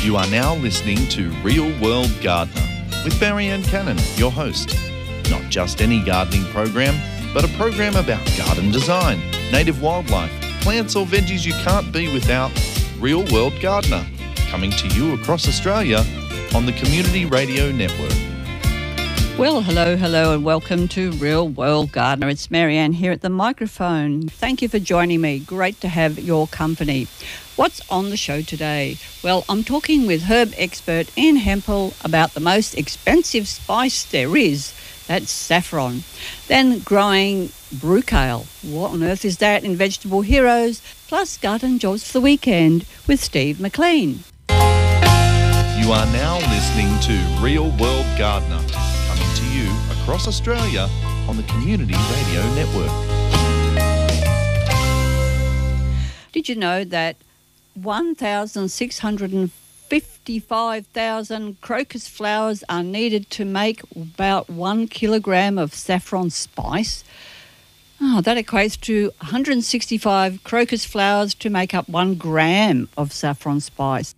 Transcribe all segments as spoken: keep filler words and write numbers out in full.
You are now listening to Real World Gardener with Marianne Cannon, your host. Not just any gardening program, but a program about garden design, native wildlife, plants or veggies you can't be without. Real World Gardener, coming to you across Australia on the Community Radio Network. Well, hello, hello, and welcome to Real World Gardener. It's Marianne here at the microphone. Thank you for joining me. Great to have your company. What's on the show today? Well, I'm talking with herb expert Ian Hempel about the most expensive spice there is. That's saffron. Then growing brucale. What on earth is that in Vegetable Heroes? Plus garden jobs for the weekend with Steve McLean. You are now listening to Real World Gardener, coming to you across Australia on the Community Radio Network. Did you know that one thousand six hundred fifty-five thousand crocus flowers are needed to make about one kilogram of saffron spice? Oh, that equates to one hundred sixty-five crocus flowers to make up one gram of saffron spice.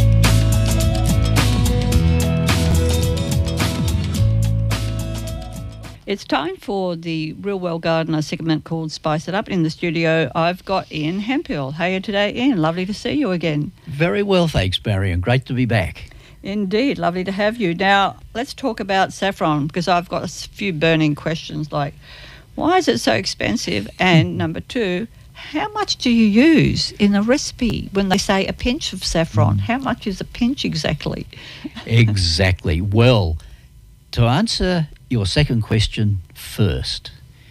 It's time for the Real World Gardener segment called Spice It Up. In the studio, I've got Ian Hempel. How are you today, Ian? Lovely to see you again. Very well, thanks, Barry, and great to be back. Indeed, lovely to have you. Now, let's talk about saffron, because I've got a few burning questions like, why is it so expensive? And number two, how much do you use in a recipe when they say a pinch of saffron? How much is a pinch exactly? Exactly. Well, to answer your second question first,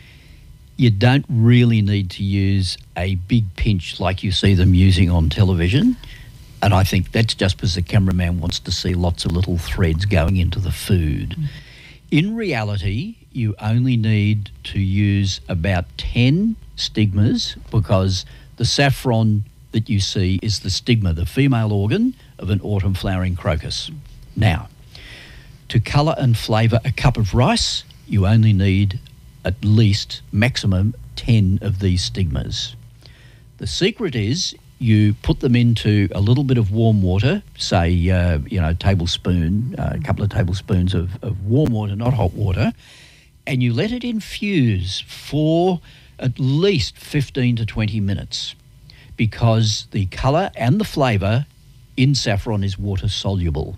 you don't really need to use a big pinch like you see them using on television. And I think that's just because the cameraman wants to see lots of little threads going into the food. Mm. In reality, you only need to use about ten stigmas, because the saffron that you see is the stigma, the female organ of an autumn flowering crocus. Now, to colour and flavour a cup of rice, you only need at least maximum ten of these stigmas. The secret is you put them into a little bit of warm water, say, uh, you know, tablespoon, uh, a couple of tablespoons of, of warm water, not hot water, and you let it infuse for at least fifteen to twenty minutes, because the colour and the flavour in saffron is water soluble.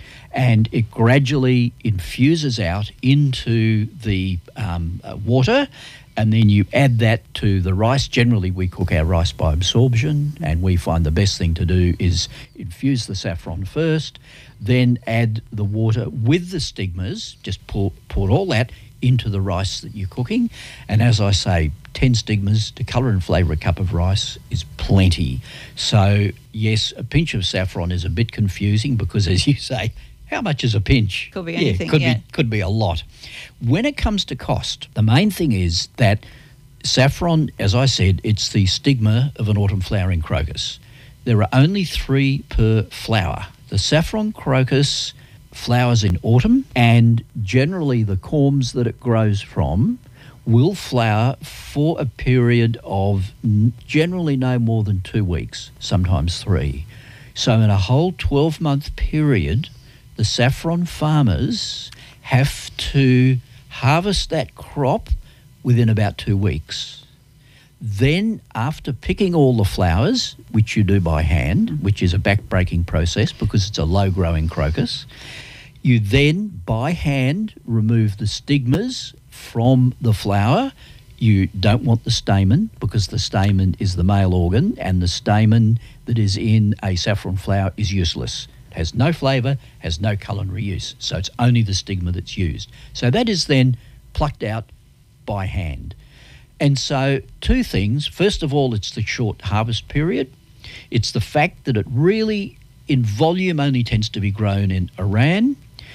And it gradually infuses out into the um, uh, water, and then you add that to the rice. Generally, we cook our rice by absorption, and we find the best thing to do is infuse the saffron first, then add the water with the stigmas, just pour, pour all that into the rice that you're cooking. And as I say, ten stigmas to colour and flavour a cup of rice is plenty. So, yes, a pinch of saffron is a bit confusing because, as you say, how much is a pinch? Could be anything, yeah. Could yeah. be, could be a lot. When it comes to cost, the main thing is that saffron, as I said, it's the stigma of an autumn flowering crocus. There are only three per flower. The saffron crocus flowers in autumn, and generally the corms that it grows from will flower for a period of generally no more than two weeks, sometimes three. So in a whole twelve-month period, the saffron farmers have to harvest that crop within about two weeks. Then, after picking all the flowers, which you do by hand, which is a back-breaking process because it's a low-growing crocus, you then, by hand, remove the stigmas from the flower. You don't want the stamen, because the stamen is the male organ, and the stamen that is in a saffron flower is useless. Has no flavour, has no culinary use. So it's only the stigma that's used. So that is then plucked out by hand. And so two things. First of all, it's the short harvest period. It's the fact that it really, in volume, only tends to be grown in Iran,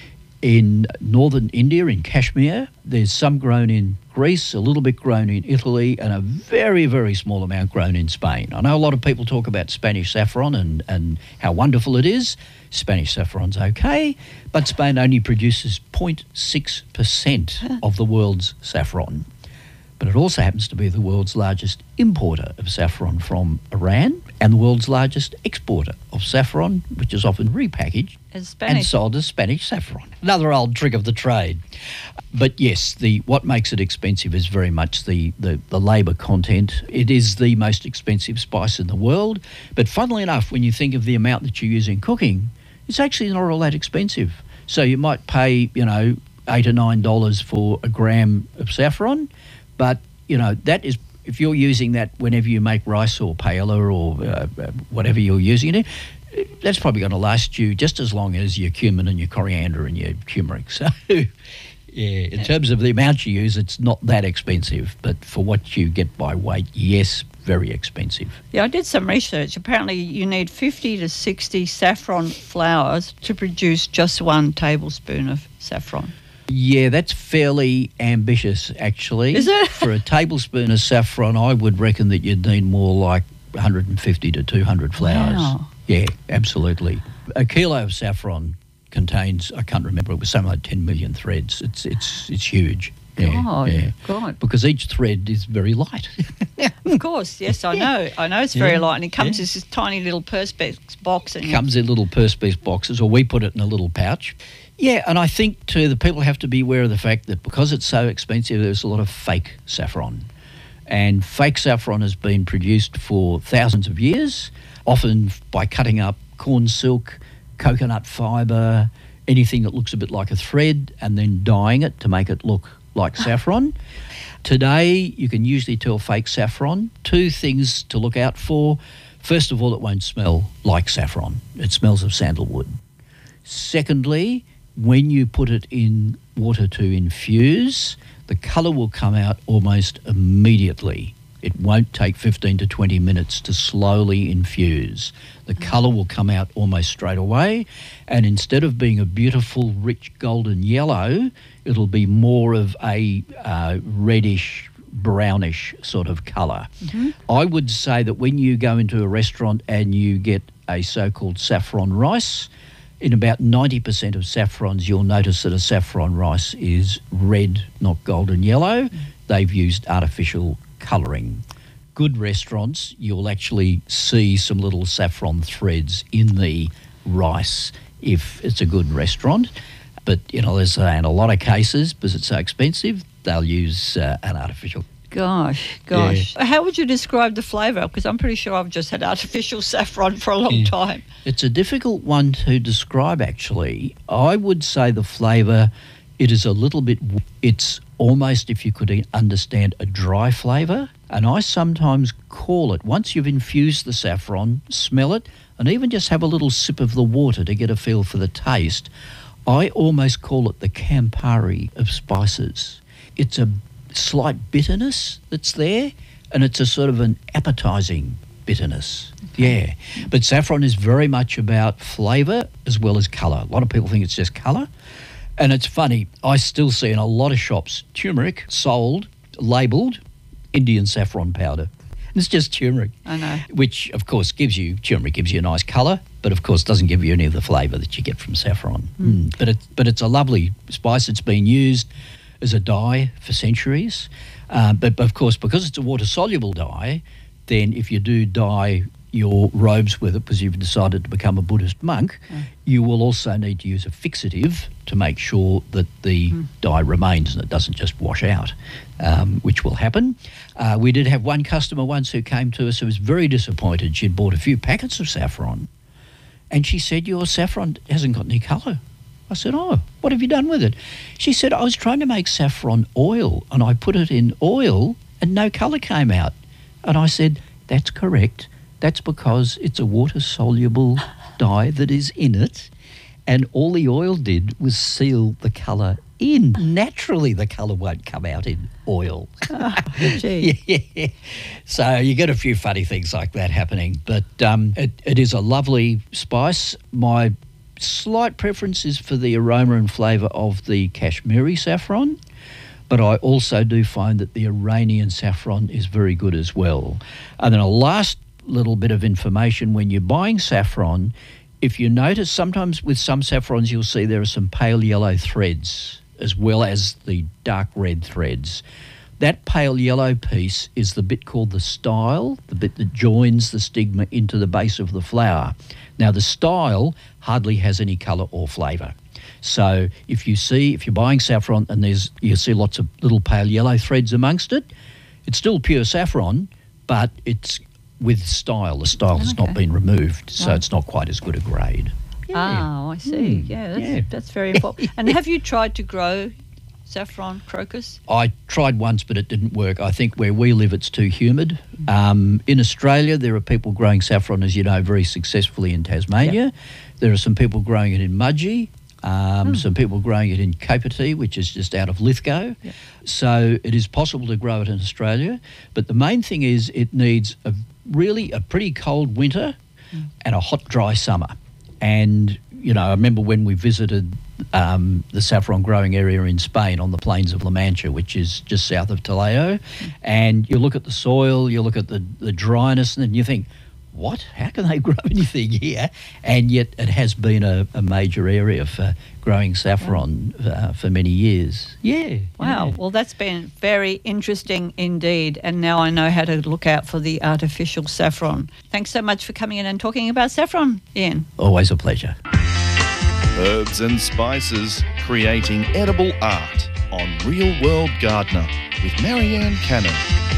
in northern India, in Kashmir. There's some grown in Greece, a little bit grown in Italy, and a very, very small amount grown in Spain. I know a lot of people talk about Spanish saffron and, and how wonderful it is. Spanish saffron's okay, but Spain only produces zero point six percent of the world's saffron. But it also happens to be the world's largest importer of saffron from Iran and the world's largest exporter of saffron, which is often repackaged As Spanish. and sold as Spanish saffron. Another old trick of the trade. But yes, the what makes it expensive is very much the, the, the labour content. It is the most expensive spice in the world. But funnily enough, when you think of the amount that you use in cooking, it's actually not all that expensive. So you might pay, you know, eight or nine dollars for a gram of saffron, but you know that is if you're using that whenever you make rice or paella or uh, whatever you're using it in, that's probably going to last you just as long as your cumin and your coriander and your turmeric. So, yeah, in terms of the amount you use, it's not that expensive, but for what you get by weight, yes, very expensive. Yeah, I did some research. Apparently you need fifty to sixty saffron flowers to produce just one tablespoon of saffron. Yeah, that's fairly ambitious, actually. Is it? For a tablespoon of saffron, I would reckon that you'd need more like one hundred fifty to two hundred flowers. Wow. Yeah, absolutely. A kilo of saffron contains, I can't remember, it was something like ten million threads. It's it's it's huge. Yeah, God, yeah. God. Because each thread is very light. Of course, yes, I know. I know it's very Yeah. light, and it comes Yeah. in this tiny little perspex box. And It comes in little perspex boxes, or we put it in a little pouch. Yeah, and I think too the people have to be aware of the fact that because it's so expensive, there's a lot of fake saffron. And fake saffron has been produced for thousands of years, often by cutting up corn silk, coconut fibre, anything that looks a bit like a thread, and then dyeing it to make it look like saffron. Today, you can usually tell fake saffron. Two things to look out for. First of all, it won't smell like saffron. It smells of sandalwood. Secondly, when you put it in water to infuse, the colour will come out almost immediately. It won't take fifteen to twenty minutes to slowly infuse. The colour will come out almost straight away, and instead of being a beautiful, rich golden yellow, it'll be more of a uh, reddish, brownish sort of colour. Mm-hmm. I would say that when you go into a restaurant and you get a so-called saffron rice, in about ninety percent of saffrons, you'll notice that a saffron rice is red, not golden yellow. Mm. They've used artificial colouring. Good restaurants, you'll actually see some little saffron threads in the rice if it's a good restaurant. But, you know, there's uh, in a lot of cases, because it's so expensive, they'll use uh, an artificial. Gosh, gosh. Yeah. How would you describe the flavour? Because I'm pretty sure I've just had artificial saffron for a long yeah. time. It's a difficult one to describe, actually. I would say the flavour, it is a little bit, it's almost, if you could understand, a dry flavour. And I sometimes call it, once you've infused the saffron, smell it, and even just have a little sip of the water to get a feel for the taste, I almost call it the Campari of spices. It's a slight bitterness that's there, and it's a sort of an appetising bitterness. Okay. Yeah. But saffron is very much about flavour as well as colour. A lot of people think it's just colour. And it's funny, I still see in a lot of shops turmeric sold, labelled Indian saffron powder. It's just turmeric. I know. Which, of course, gives you, turmeric gives you a nice colour, but of course doesn't give you any of the flavour that you get from saffron. Mm. Mm. But, it, but it's a lovely spice. It's been used as a dye for centuries. Uh, but, but of course, because it's a water-soluble dye, then if you do dye your robes with it because you've decided to become a Buddhist monk, mm. you will also need to use a fixative to make sure that the mm. dye remains and it doesn't just wash out, um, which will happen. Uh, we did have one customer once who came to us who was very disappointed. She'd bought a few packets of saffron and she said, your saffron hasn't got any colour. I said, oh, what have you done with it? She said, I was trying to make saffron oil and I put it in oil and no colour came out. And I said, that's correct. That's because it's a water-soluble dye that is in it, and all the oil did was seal the colour in. Naturally, the colour won't come out in oil. Oh, gee. Yeah. So you get a few funny things like that happening, but um, it, it is a lovely spice. My slight preference is for the aroma and flavour of the Kashmiri saffron, but I also do find that the Iranian saffron is very good as well. And then a last little bit of information, when you're buying saffron, if you notice sometimes with some saffrons you'll see there are some pale yellow threads as well as the dark red threads. That pale yellow piece is the bit called the style, the bit that joins the stigma into the base of the flower. Now, the style hardly has any colour or flavour. So if you see, if you're buying saffron and there's you see lots of little pale yellow threads amongst it, it's still pure saffron, but it's with style. The style has Okay. not been removed, so Right. it's not quite as good a grade. Oh, I see. Mm, Yeah, that's, yeah. that's very important. And have you tried to grow saffron crocus? I tried once, but it didn't work. I think where we live, it's too humid. Um, in Australia, there are people growing saffron, as you know, very successfully in Tasmania. There are some people growing it in Mudgee, um, some people growing it in Capertee, which is just out of Lithgow. Yep. So it is possible to grow it in Australia. But the main thing is it needs a really a pretty cold winter and a hot, dry summer. And, you know, I remember when we visited um, the saffron growing area in Spain on the plains of La Mancha, which is just south of Toledo, and you look at the soil, you look at the, the dryness, and then you think, what? How can they grow anything here? And yet it has been a, a major area for growing saffron uh, for many years. Yeah. Wow. yeah. Well, that's been very interesting indeed. And now I know how to look out for the artificial saffron. Thanks so much for coming in and talking about saffron, Ian. Always a pleasure. Herbs and spices creating edible art on Real World Gardener with Marianne Cannon.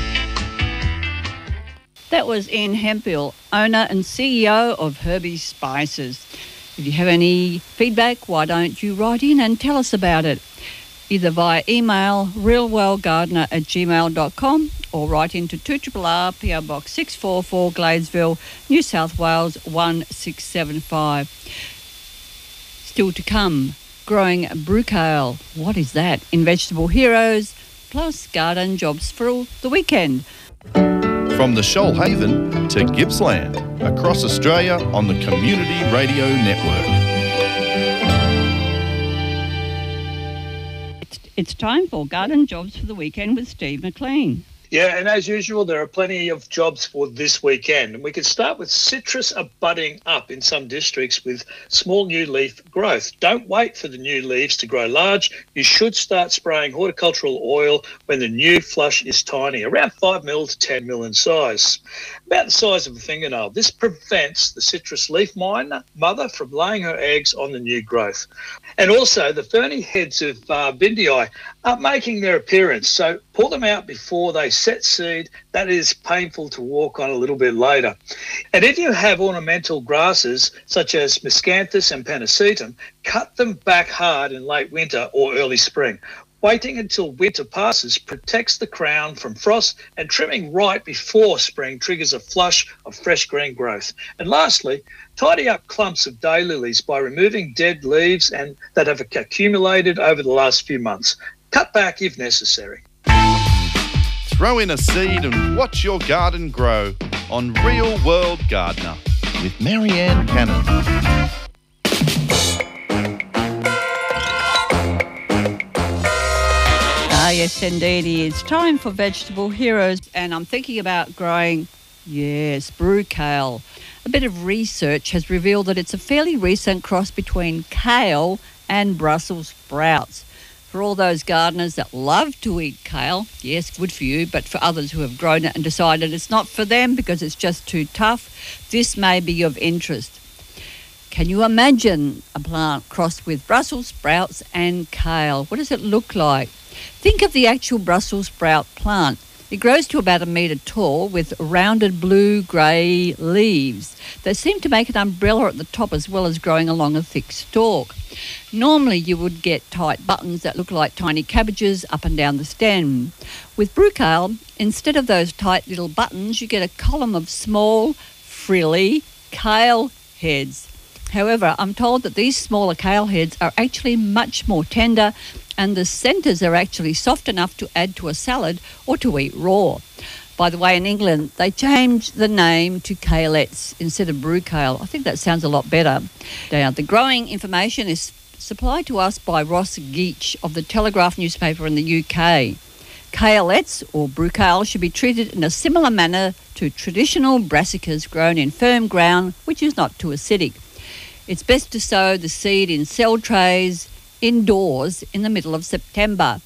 That was Ian Hemphill, owner and C E O of Herbie Spices. If you have any feedback, why don't you write in and tell us about it? Either via email realworldgardener at gmail dot com or write into two R R R P O Box six four four Gladesville, New South Wales one six seven five. Still to come, growing brucale. What is that? In Vegetable Heroes, plus garden jobs for the weekend. From the Shoalhaven to Gippsland, across Australia on the Community Radio Network. It's, it's time for garden jobs for the weekend with Steve McLean. Yeah, and as usual, there are plenty of jobs for this weekend. And we could start with citrus are budding up in some districts with small new leaf growth. Don't wait for the new leaves to grow large. You should start spraying horticultural oil when the new flush is tiny, around five mil to ten mil in size, about the size of a fingernail. This prevents the citrus leaf miner, mother from laying her eggs on the new growth. And also, the ferny heads of uh, bindii are making their appearance, so pull them out before they set seed. That is painful to walk on a little bit later. And if you have ornamental grasses such as miscanthus and panacetum, cut them back hard in late winter or early spring. Waiting until winter passes protects the crown from frost, and trimming right before spring triggers a flush of fresh green growth. And lastly, tidy up clumps of daylilies by removing dead leaves and that have accumulated over the last few months. Cut back if necessary. Throw in a seed and watch your garden grow on Real World Gardener with Marianne Cannon. Ah, yes, indeed. It's time for Vegetable Heroes, and I'm thinking about growing, yes, brucale. A bit of research has revealed that it's a fairly recent cross between kale and Brussels sprouts. For all those gardeners that love to eat kale, yes, good for you, but for others who have grown it and decided it's not for them because it's just too tough, this may be of interest. Can you imagine a plant crossed with Brussels sprouts and kale? What does it look like? Think of the actual Brussels sprout plant. It grows to about a metre tall with rounded blue-grey leaves. They seem to make an umbrella at the top as well as growing along a thick stalk. Normally you would get tight buttons that look like tiny cabbages up and down the stem. With brucale, instead of those tight little buttons, you get a column of small, frilly kale heads. However, I'm told that these smaller kale heads are actually much more tender, and the centres are actually soft enough to add to a salad or to eat raw. By the way, in England, they changed the name to kalettes instead of brucale. I think that sounds a lot better. Now, the growing information is supplied to us by Ross Geach of the Telegraph newspaper in the U K. Kalettes, or brucale, should be treated in a similar manner to traditional brassicas grown in firm ground, which is not too acidic. It's best to sow the seed in cell trays indoors in the middle of September.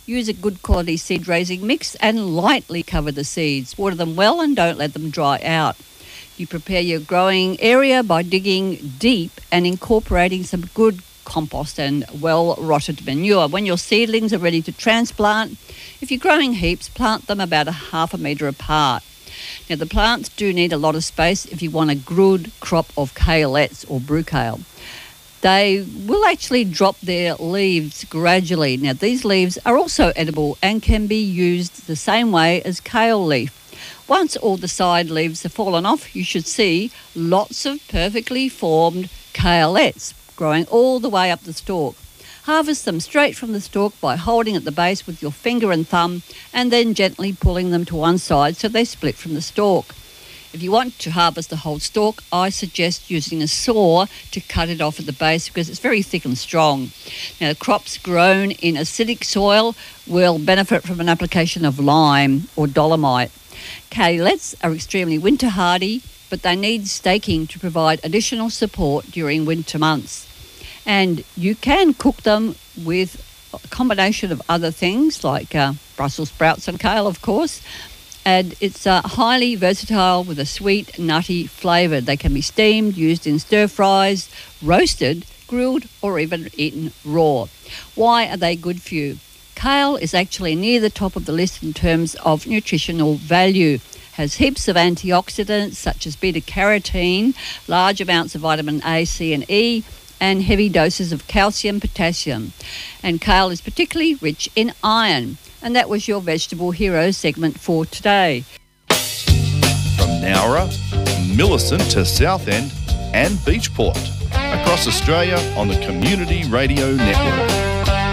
Use a good quality seed raising mix and lightly cover the seeds. Water them well and don't let them dry out. You prepare your growing area by digging deep and incorporating some good compost and well-rotted manure. When your seedlings are ready to transplant, if you're growing heaps, plant them about a half a metre apart. Now, the plants do need a lot of space if you want a good crop of kaleettes or brucale. They will actually drop their leaves gradually. Now, these leaves are also edible and can be used the same way as kale leaf. Once all the side leaves have fallen off, you should see lots of perfectly formed kaleettes growing all the way up the stalk. Harvest them straight from the stalk by holding at the base with your finger and thumb and then gently pulling them to one side so they split from the stalk. If you want to harvest the whole stalk, I suggest using a saw to cut it off at the base because it's very thick and strong. Now, the crops grown in acidic soil will benefit from an application of lime or dolomite. Kaleettes are extremely winter hardy, but they need staking to provide additional support during winter months. And you can cook them with a combination of other things like uh, Brussels sprouts and kale, of course. And it's uh, highly versatile with a sweet, nutty flavour. They can be steamed, used in stir fries, roasted, grilled, or even eaten raw. Why are they good for you? Kale is actually near the top of the list in terms of nutritional value. Has heaps of antioxidants such as beta-carotene, large amounts of vitamin A, C and E, and heavy doses of calcium, potassium. And kale is particularly rich in iron. And that was your Vegetable Hero segment for today. From Nowra, Millicent to Southend and Beachport. Across Australia on the Community Radio Network.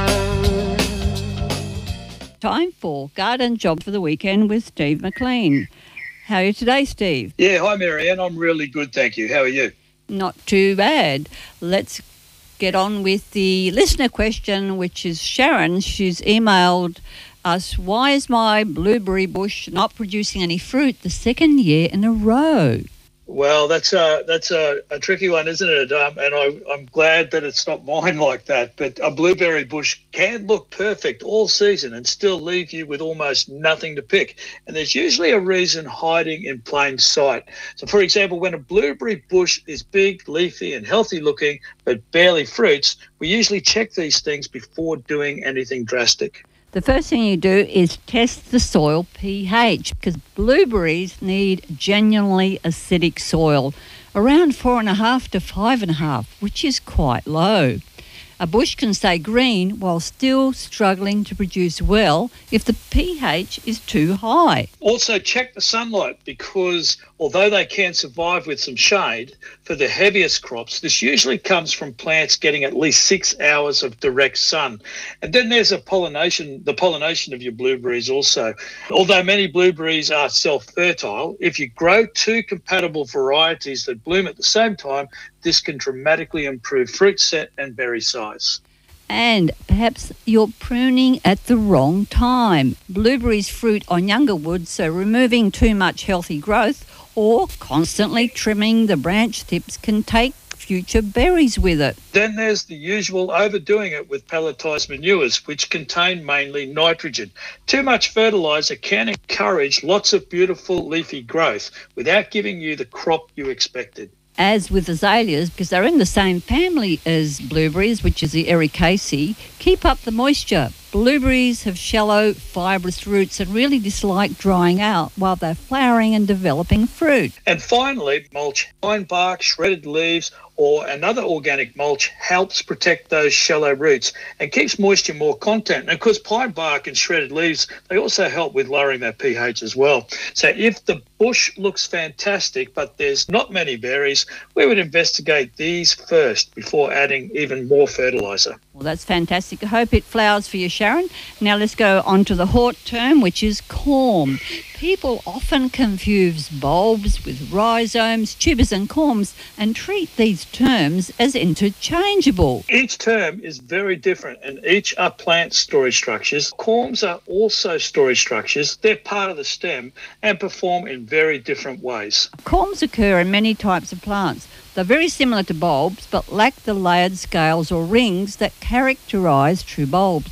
Time for Garden Job for the Weekend with Steve McLean. How are you today, Steve? Yeah, hi, Marianne. I'm really good, thank you. How are you? Not too bad. Let's get on with the listener question, which is Sharon. She's emailed us, why is my blueberry bush not producing any fruit the second year in a row? Well, that's a, that's a, a tricky one, isn't it? Um, and I, I'm glad that it's not mine like that. But a blueberry bush can look perfect all season and still leave you with almost nothing to pick. And there's usually a reason hiding in plain sight. So, for example, when a blueberry bush is big, leafy and healthy looking, but barely fruits, we usually check these things before doing anything drastic. The first thing you do is test the soil pH because blueberries need genuinely acidic soil, around four and a half to five and a half, which is quite low. A bush can stay green while still struggling to produce well if the pH is too high. Also check the sunlight because although they can survive with some shade, for the heaviest crops, this usually comes from plants getting at least six hours of direct sun. And then there's a pollination, the pollination of your blueberries also. Although many blueberries are self-fertile, if you grow two compatible varieties that bloom at the same time, this can dramatically improve fruit set and berry size. And perhaps you're pruning at the wrong time. Blueberries fruit on younger wood, so removing too much healthy growth or constantly trimming the branch tips can take future berries with it. Then there's the usual overdoing it with pelletized manures, which contain mainly nitrogen. Too much fertilizer can encourage lots of beautiful leafy growth without giving you the crop you expected. As with azaleas, because they're in the same family as blueberries, which is the Ericaceae, keep up the moisture. Blueberries have shallow, fibrous roots and really dislike drying out while they're flowering and developing fruit. And finally, mulch pine bark, shredded leaves, or another organic mulch helps protect those shallow roots and keeps moisture more content. And of course, pine bark and shredded leaves, they also help with lowering that pH as well. So if the bush looks fantastic, but there's not many berries, we would investigate these first before adding even more fertilizer. Well, that's fantastic. I hope it flowers for you, Sharon. Now let's go on to the hort term, which is corm. People often confuse bulbs with rhizomes, tubers and corms and treat these terms as interchangeable. Each term is very different and each are plant storage structures. Corms are also storage structures. They're part of the stem and perform in very different ways. Corms occur in many types of plants. They're very similar to bulbs but lack the layered scales or rings that characterise true bulbs.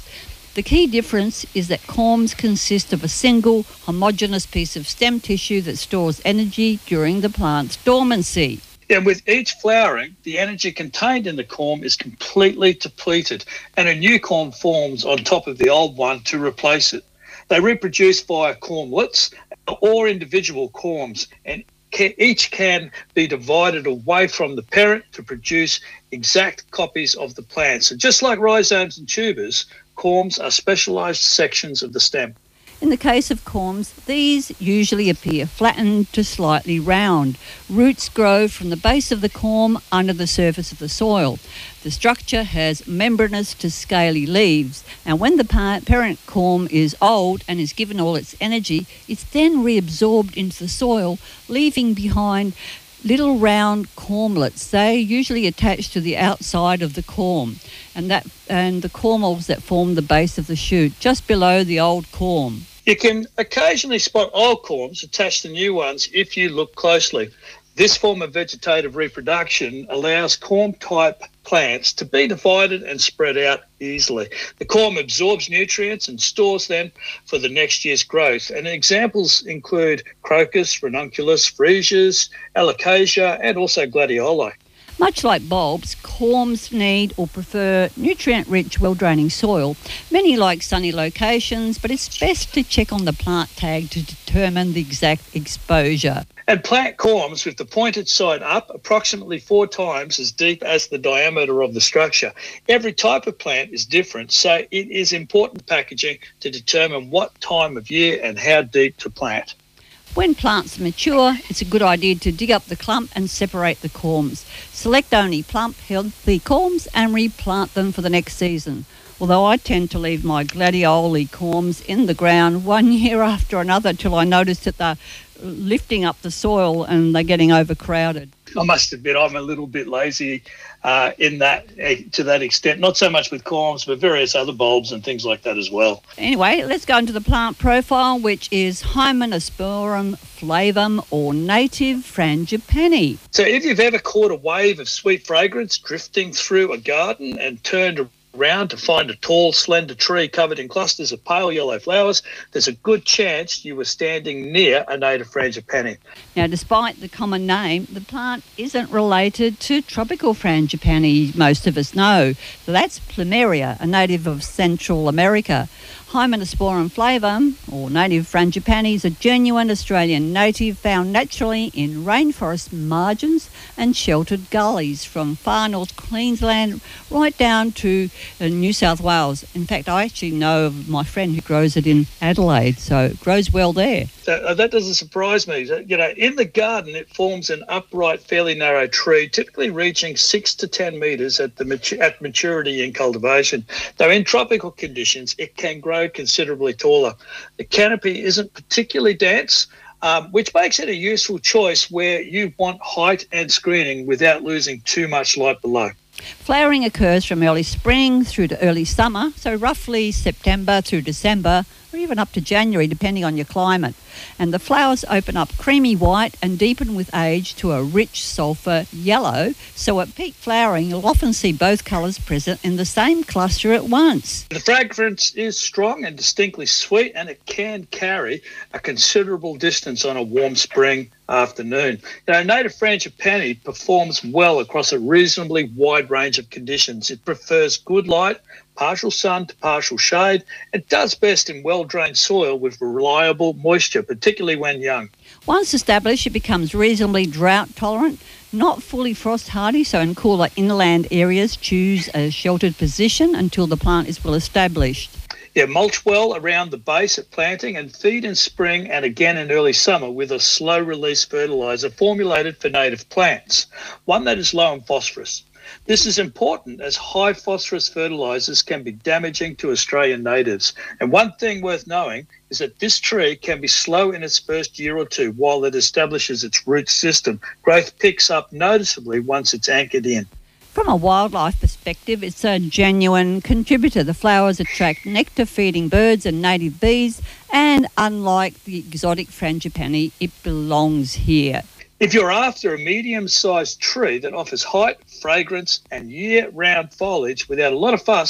The key difference is that corms consist of a single homogeneous piece of stem tissue that stores energy during the plant's dormancy. And with each flowering, the energy contained in the corm is completely depleted, and a new corm forms on top of the old one to replace it. They reproduce via cormlets or individual corms, and each can be divided away from the parent to produce exact copies of the plant. So just like rhizomes and tubers, corms are specialised sections of the stem. In the case of corms, these usually appear flattened to slightly round. Roots grow from the base of the corm under the surface of the soil. The structure has membranous to scaly leaves, and when the parent corm is old and is given all its energy, it's then reabsorbed into the soil, leaving behind little round cormlets. They usually attach to the outside of the corm, and that and the cormels that form the base of the shoot, just below the old corm. You can occasionally spot old corms attached to new ones if you look closely. This form of vegetative reproduction allows corm-type plants to be divided and spread out easily. The corm absorbs nutrients and stores them for the next year's growth. And examples include crocus, ranunculus, freesias, alocasia, and also gladioli. Much like bulbs, corms need or prefer nutrient-rich, well-draining soil. Many like sunny locations, but it's best to check on the plant tag to determine the exact exposure. And plant corms with the pointed side up approximately four times as deep as the diameter of the structure. Every type of plant is different, so it is important packaging to determine what time of year and how deep to plant. When plants mature, it's a good idea to dig up the clump and separate the corms. Select only plump, healthy corms and replant them for the next season. Although I tend to leave my gladioli corms in the ground one year after another till I notice that they're lifting up the soil and they're getting overcrowded. I must admit I'm a little bit lazy uh, in that uh, to that extent. Not so much with corms, but various other bulbs and things like that as well. Anyway, let's go into the plant profile, which is Hymenasporum flavum or native frangipani. So if you've ever caught a wave of sweet fragrance drifting through a garden and turned around to find a tall, slender tree covered in clusters of pale yellow flowers, there's a good chance you were standing near a native frangipani. Now, despite the common name, the plant isn't related to tropical frangipani most of us know. So that's Plumeria, a native of Central America. Hymenasporum flavum, or native frangipani, is a genuine Australian native found naturally in rainforest margins and sheltered gullies from far north Queensland right down to uh, New South Wales. In fact, I actually know of my friend who grows it in Adelaide, so it grows well there. So, uh, that doesn't surprise me. You know, in the garden, it forms an upright, fairly narrow tree, typically reaching six to ten metres at the matu- at maturity in cultivation. Though in tropical conditions, it can grow considerably taller. The canopy isn't particularly dense, um, which makes it a useful choice where you want height and screening without losing too much light below. Flowering occurs from early spring through to early summer, so roughly September through December, or even up to January, depending on your climate. And the flowers open up creamy white and deepen with age to a rich sulphur yellow, so at peak flowering you'll often see both colours present in the same cluster at once. The fragrance is strong and distinctly sweet, and it can carry a considerable distance on a warm spring afternoon. You know, native frangipani performs well across a reasonably wide range of conditions. It prefers good light, partial sun to partial shade. It does best in well-drained soil with reliable moisture, particularly when young. Once established, it becomes reasonably drought tolerant, not fully frost hardy, so in cooler inland areas choose a sheltered position until the plant is well established. Yeah, mulch well around the base at planting and feed in spring and again in early summer with a slow-release fertiliser formulated for native plants, one that is low in phosphorus. This is important as high phosphorus fertilisers can be damaging to Australian natives. And one thing worth knowing is that this tree can be slow in its first year or two while it establishes its root system. Growth picks up noticeably once it's anchored in. From a wildlife perspective, it's a genuine contributor. The flowers attract nectar-feeding birds and native bees, and unlike the exotic frangipani, it belongs here. If you're after a medium-sized tree that offers height, fragrance, and year-round foliage without a lot of fuss,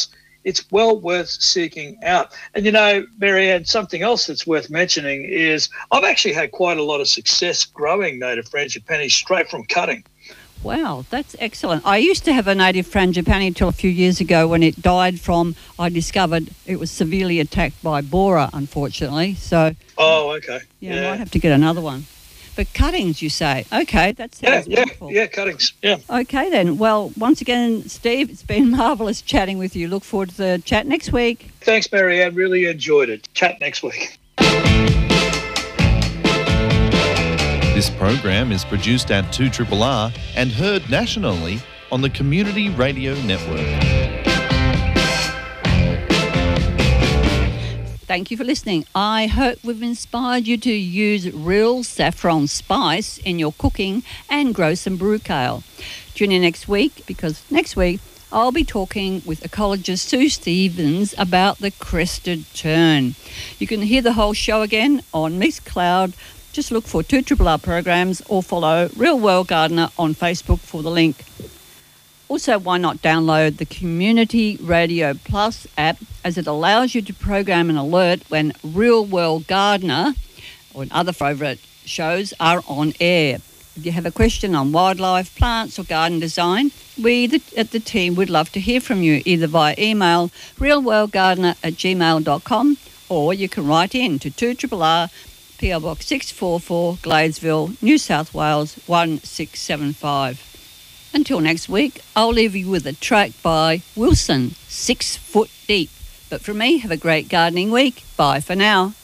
it's well worth seeking out. And, you know, Marianne, something else that's worth mentioning is I've actually had quite a lot of success growing native frangipani straight from cutting. Wow, that's excellent. I used to have a native frangipani until a few years ago when it died from, I discovered it was severely attacked by borer, unfortunately. So, oh, okay. Yeah, yeah. I might have to get another one. But cuttings, you say? Okay, that sounds yeah, wonderful. Yeah, yeah, cuttings, yeah. Okay then. Well, once again, Steve, it's been marvellous chatting with you. Look forward to the chat next week. Thanks, Marianne. Really enjoyed it. Chat next week. This program is produced at two R R R and heard nationally on the Community Radio Network. Thank you for listening. I hope we've inspired you to use real saffron spice in your cooking and grow some brew kale. Tune in next week, because next week I'll be talking with ecologist Sue Stevens about the crested tern. You can hear the whole show again on Mixcloud. Just look for two R R R programs or follow Real World Gardener on Facebook for the link. Also, why not download the Community Radio Plus app, as it allows you to program an alert when Real World Gardener or other favourite shows are on air. If you have a question on wildlife, plants or garden design, we the, at the team would love to hear from you, either via email realworldgardener at gmail dot com, or you can write in to two R R R, P O Box six four four, Gladesville, New South Wales one six seven five. Until next week, I'll leave you with a track by Wilson, Six Foot Deep. But from me, have a great gardening week. Bye for now.